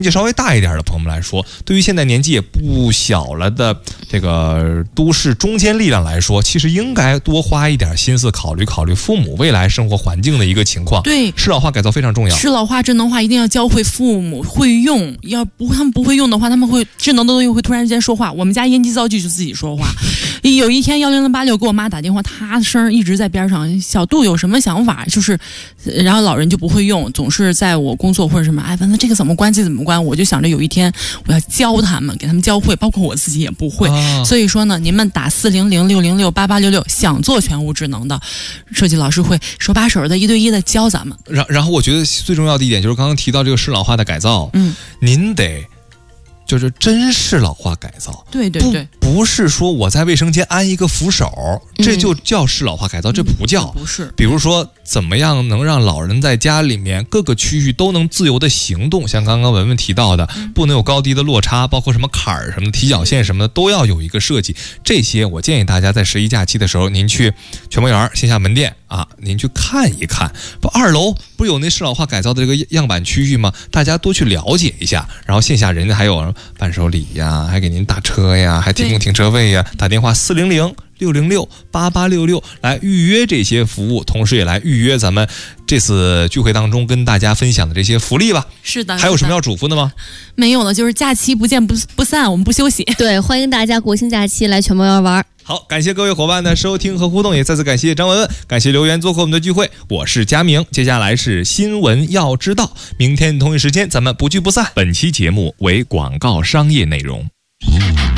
年纪稍微大一点的朋友们来说，对于现在年纪也不小了的这个都市中坚力量来说，其实应该多花一点心思考虑考虑父母未来生活环境的一个情况。 对， 适老化改造非常重要。 适老化智能化一定要教会父母会用，他们不会用的话，他们会智能的东西会突然间说话。我们家烟机灶具就自己说话。有一天10086给我妈打电话，她声一直在边上，小杜有什么想法？就是，然后老人就不会用，总是在我工作或者什么，问这个怎么关，这怎么关？我就想着有一天我要教他们，给他们教会，包括我自己也不会。所以说呢，您们打400-606-8866，想做全屋智能的设计老师会手把手的1对1的教咱们。 然后我觉得最重要的一点就是刚刚提到这个适老化的改造，您得就是真适老化改造， 对， 不是说我在卫生间安一个扶手，这就叫适老化改造，这不叫。 不是。 比如说怎么样能让老人在家里面各个区域都能自由的行动，像刚刚文文提到的，不能有高低的落差，包括什么坎儿什么的踢脚线什么的都要有一个设计。这些我建议大家在11假期的时候，您去全博园线下门店啊，您去看一看。不，2楼不有那适老化改造的这个样板区域吗？大家多去了解一下。然后线下人家还有伴手礼呀，还给您打车呀，还提供停车位呀，打电话400-606-8866来预约这些服务，同时也来预约咱们这次聚会当中跟大家分享的这些福利吧。 是的。 还有什么要嘱咐的吗？ 没有了，就是假期不见不散，我们不休息。 对，欢迎大家国庆假期来全博园玩。 好，感谢各位伙伴的收听和互动，也再次感谢张文文，感谢留言做客我们的聚会。我是佳明，接下来是新闻要知道，明天同一时间咱们不聚不散。本期节目为广告商业内容。